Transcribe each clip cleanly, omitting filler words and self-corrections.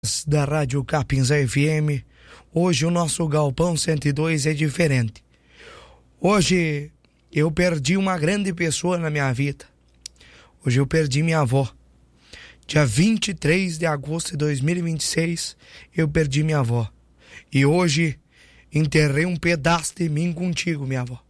Da Rádio Capins FM. Hoje o nosso Galpão 102 é diferente. Hoje eu perdi uma grande pessoa na minha vida. Hoje eu perdi minha avó. Dia 23 de agosto de 2026 eu perdi minha avó. E hoje enterrei um pedaço de mim contigo, minha avó.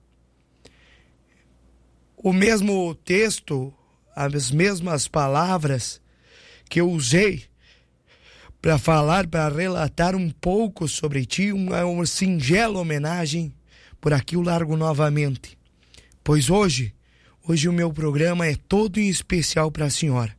O mesmo texto, as mesmas palavras que eu usei para falar, para relatar um pouco sobre ti, uma singela homenagem, por aqui eu largo novamente. Pois hoje o meu programa é todo em especial para a senhora.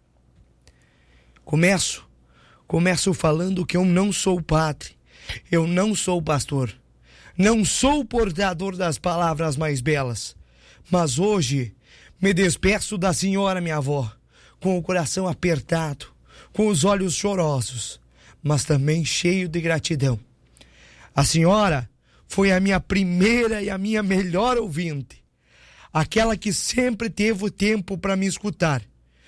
Começo falando que eu não sou padre, eu não sou pastor, não sou portador das palavras mais belas, mas hoje me despeço da senhora, minha avó, com o coração apertado, com os olhos chorosos, mas também cheio de gratidão. A senhora foi a minha primeira e a minha melhor ouvinte, aquela que sempre teve tempo para me escutar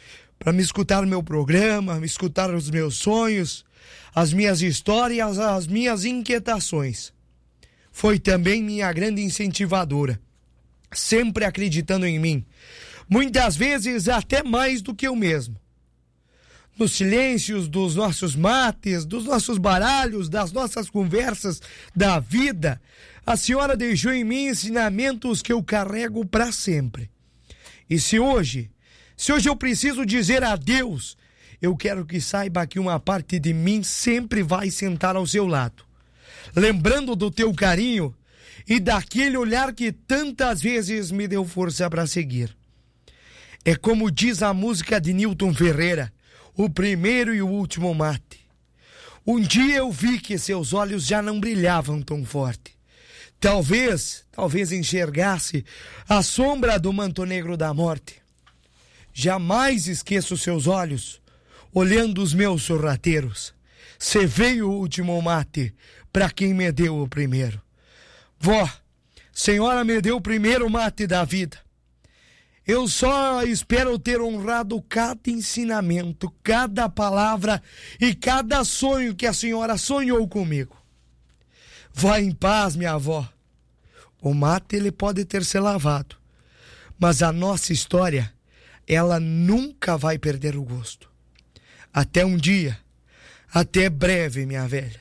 o meu programa, me escutar os meus sonhos, as minhas histórias, as minhas inquietações. Foi também minha grande incentivadora, sempre acreditando em mim, muitas vezes até mais do que eu mesmo. Nos silêncios dos nossos mates, dos nossos baralhos, das nossas conversas da vida, a senhora deixou em mim ensinamentos que eu carrego para sempre. E se hoje eu preciso dizer adeus, eu quero que saiba que uma parte de mim sempre vai sentar ao seu lado, lembrando do teu carinho e daquele olhar que tantas vezes me deu força para seguir. É como diz a música de Nilton Ferreira, o primeiro e o último mate. Um dia eu vi que seus olhos já não brilhavam tão forte. Talvez enxergasse a sombra do manto negro da morte. Jamais esqueço seus olhos, olhando os meus sorrateiros. Cê veio o último mate para quem me deu o primeiro. Vó, senhora me deu o primeiro mate da vida. Eu só espero ter honrado cada ensinamento, cada palavra e cada sonho que a senhora sonhou comigo. Vá em paz, minha avó. O mate ele pode ter se lavado, mas a nossa história, ela nunca vai perder o gosto. Até um dia, até breve, minha velha.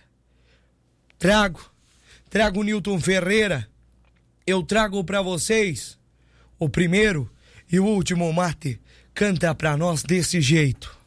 Trago Nilton Ferreira. Eu trago para vocês o primeiro e o último mate. Canta pra nós desse jeito.